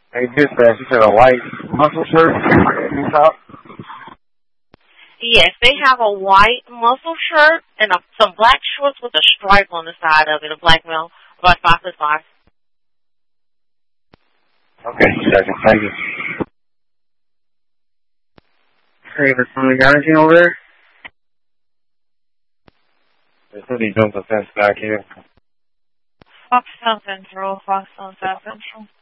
Hey, dispatch, you said a white muscle shirt on top? Yes, they have a white muscle shirt and some black shorts with a stripe on the side of it, a black male, about 5'5". Okay, second, thank you. Hey, there's somebody got anything over there? There's somebody jumped the fence back here. Foxtown Central, Foxtown South Central.